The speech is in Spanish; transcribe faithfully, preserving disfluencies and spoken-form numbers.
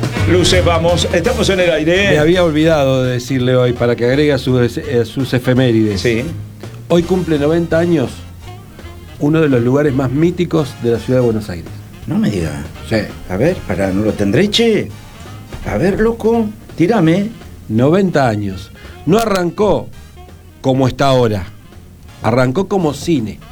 Luces, vamos, estamos en el aire. Me había olvidado de decirle hoy, para que agregue a sus, a sus efemérides. Sí. Hoy cumple noventa años uno de los lugares más míticos de la ciudad de Buenos Aires. No me diga. Sí. A ver, para, ¿no lo tendré, che? A ver, loco, tírame. noventa años. No arrancó como está ahora. Arrancó como cine.